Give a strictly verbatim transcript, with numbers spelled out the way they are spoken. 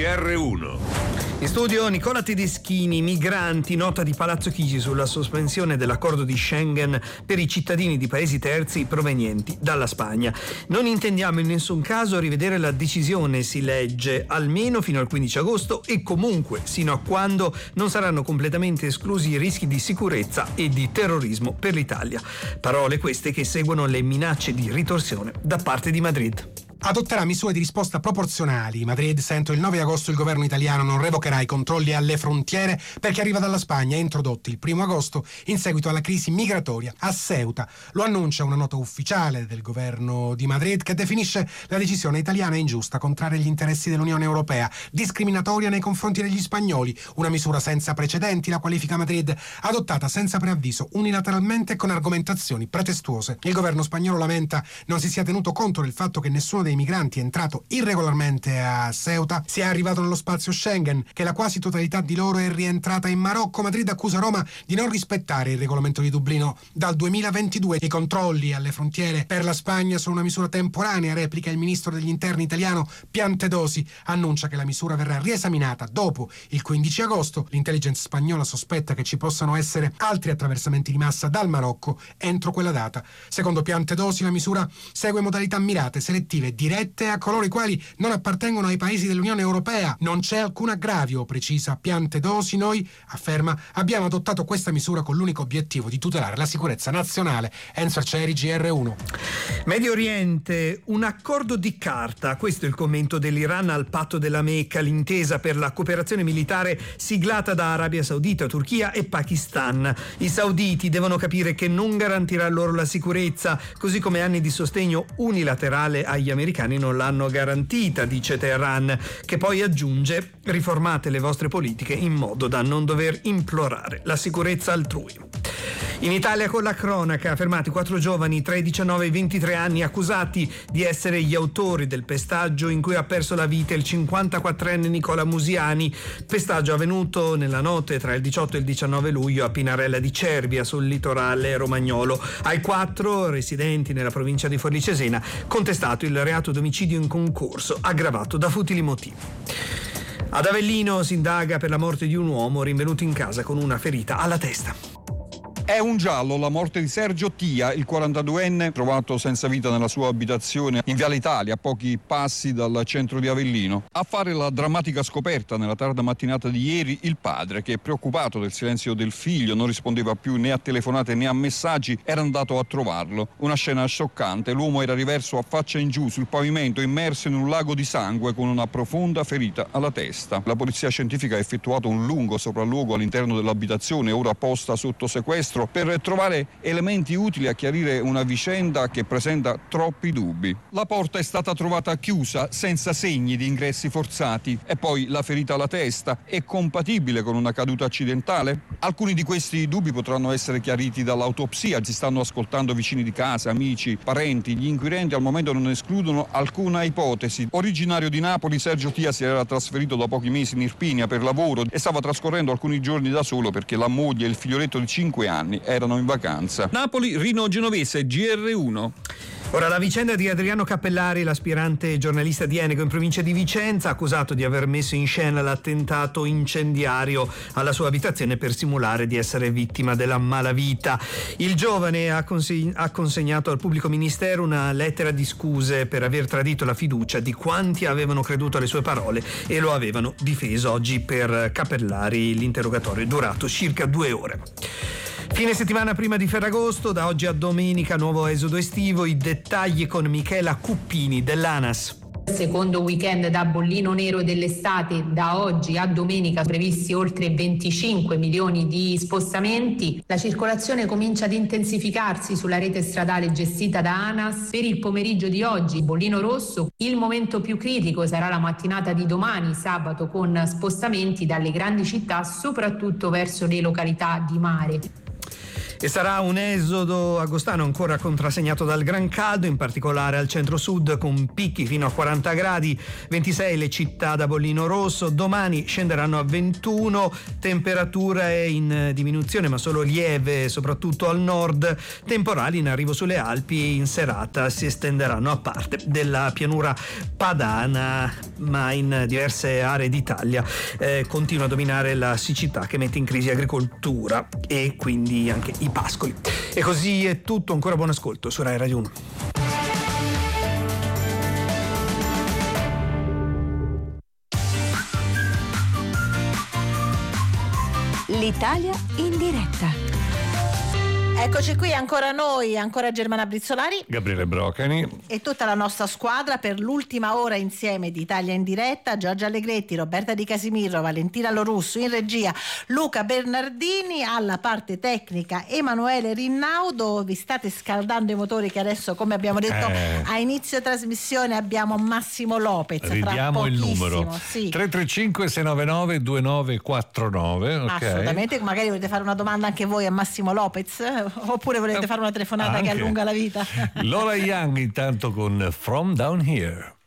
G R uno. In studio Nicola Tedeschini. Migranti, nota di Palazzo Chigi sulla sospensione dell'accordo di Schengen per i cittadini di paesi terzi provenienti dalla Spagna. Non intendiamo in nessun caso rivedere la decisione, si legge, almeno fino al quindici agosto e comunque sino a quando non saranno completamente esclusi i rischi di sicurezza e di terrorismo per l'Italia. Parole queste che seguono le minacce di ritorsione da parte di Madrid. Adotterà misure di risposta proporzionali. Madrid, sento il nove agosto il governo italiano non revocherà i controlli alle frontiere per chi arriva dalla Spagna, introdotti il primo agosto in seguito alla crisi migratoria a Ceuta. Lo annuncia una nota ufficiale del governo di Madrid che definisce la decisione italiana ingiusta, contraria agli interessi dell'Unione Europea, discriminatoria nei confronti degli spagnoli, una misura senza precedenti, la qualifica Madrid, adottata senza preavviso, unilateralmente con argomentazioni pretestuose. Il governo spagnolo lamenta non si sia tenuto conto del fatto che nessuno dei dei migranti entrato irregolarmente a Ceuta sia arrivato nello spazio Schengen, che la quasi totalità di loro è rientrata in Marocco. Madrid accusa Roma di non rispettare il regolamento di Dublino dal duemilaventidue. I controlli alle frontiere per la Spagna sono una misura temporanea, replica il ministro degli interni italiano Piantedosi. Annuncia che la misura verrà riesaminata dopo il quindici agosto. L'intelligence spagnola sospetta che ci possano essere altri attraversamenti di massa dal Marocco entro quella data. Secondo Piantedosi la misura segue modalità mirate, selettive, dirette a coloro i quali non appartengono ai paesi dell'Unione Europea. Non c'è alcun aggravio, precisa Piantedosi. Noi, afferma, abbiamo adottato questa misura con l'unico obiettivo di tutelare la sicurezza nazionale. Enzo Arcieri, G R uno. Medio Oriente, un accordo di carta. Questo è il commento dell'Iran al patto della Mecca, l'intesa per la cooperazione militare siglata da Arabia Saudita, Turchia e Pakistan. I sauditi devono capire che non garantirà loro la sicurezza, così come anni di sostegno unilaterale agli americani non l'hanno garantita, dice Teheran, che poi aggiunge: riformate le vostre politiche in modo da non dover implorare la sicurezza altrui. In Italia con la cronaca, fermati quattro giovani tra i diciannove e i ventitré anni accusati di essere gli autori del pestaggio in cui ha perso la vita il cinquantaquattrenne Nicola Musiani, pestaggio avvenuto nella notte tra il diciotto e il diciannove luglio a Pinarella di Cervia sul litorale romagnolo. Ai quattro residenti nella provincia di Forlì Cesena contestato il reato d'omicidio in concorso aggravato da futili motivi. Ad Avellino si indaga per la morte di un uomo rinvenuto in casa con una ferita alla testa. È un giallo la morte di Sergio Tia, il quarantaduenne trovato senza vita nella sua abitazione in Viale Italia, a pochi passi dal centro di Avellino. A fare la drammatica scoperta nella tarda mattinata di ieri il padre, che preoccupato del silenzio del figlio, non rispondeva più né a telefonate né a messaggi, era andato a trovarlo. Una scena scioccante: l'uomo era riverso a faccia in giù sul pavimento, immerso in un lago di sangue con una profonda ferita alla testa. La polizia scientifica ha effettuato un lungo sopralluogo all'interno dell'abitazione, ora posta sotto sequestro, per trovare elementi utili a chiarire una vicenda che presenta troppi dubbi. La porta è stata trovata chiusa, senza segni di ingressi forzati. E poi la ferita alla testa è compatibile con una caduta accidentale? Alcuni di questi dubbi potranno essere chiariti dall'autopsia. Si stanno ascoltando vicini di casa, amici, parenti. Gli inquirenti al momento non escludono alcuna ipotesi. Originario di Napoli, Sergio Tia si era trasferito da pochi mesi in Irpinia per lavoro e stava trascorrendo alcuni giorni da solo perché la moglie e il figlioletto di cinque anni erano in vacanza. Napoli, Rino Genovese, G R uno. Ora la vicenda di Adriano Cappellari, l'aspirante giornalista di Enego in provincia di Vicenza, accusato di aver messo in scena l'attentato incendiario alla sua abitazione per simulare di essere vittima della malavita. Il giovane ha, conseg- ha consegnato al pubblico ministero una lettera di scuse per aver tradito la fiducia di quanti avevano creduto alle sue parole e lo avevano difeso. Oggi per Cappellari l'interrogatorio è durato circa due ore. Fine settimana prima di Ferragosto, da oggi a domenica nuovo esodo estivo, i dettagli con Michela Cuppini dell'ANAS. Secondo weekend da bollino nero dell'estate, da oggi a domenica previsti oltre venticinque milioni di spostamenti. La circolazione comincia ad intensificarsi sulla rete stradale gestita da ANAS. Per il pomeriggio di oggi, bollino rosso, il momento più critico sarà la mattinata di domani, sabato, con spostamenti dalle grandi città soprattutto verso le località di mare. E sarà un esodo agostano ancora contrassegnato dal gran caldo, in particolare al centro-sud con picchi fino a quaranta gradi, ventisei le città da bollino rosso. Domani scenderanno a ventuno, temperature in diminuzione ma solo lieve soprattutto al nord, temporali in arrivo sulle Alpi e in serata si estenderanno a parte della pianura padana, ma in diverse aree d'Italia eh, continua a dominare la siccità che mette in crisi agricoltura e quindi anche i pascoli. E così è tutto, ancora buon ascolto su Rai Radio uno. L'Italia in diretta. Eccoci qui, ancora noi, ancora Germana Brizzolari, Gabriele Brocani e tutta la nostra squadra per l'ultima ora insieme di Italia in diretta. Giorgia Allegretti, Roberta Di Casimiro, Valentina Lorusso in regia, Luca Bernardini alla parte tecnica, Emanuele Rinnaudo. Vi state scaldando i motori che adesso, come abbiamo detto eh. a inizio trasmissione, abbiamo Massimo Lopez. Ridiamo il numero sì. tre tre cinque sei nove nove due nove quattro nove. Okay. Assolutamente, magari volete fare una domanda anche voi a Massimo Lopez, oppure volete fare una telefonata anche. che allunga la vita. Lola Young intanto con From Down Here.